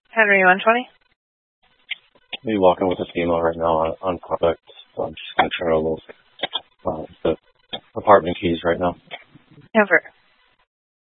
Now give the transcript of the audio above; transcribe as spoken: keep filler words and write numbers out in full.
Henry one twenty. Be walking with a female right now on, on product, so I'm just going to try to look uh, the apartment keys right now. Over.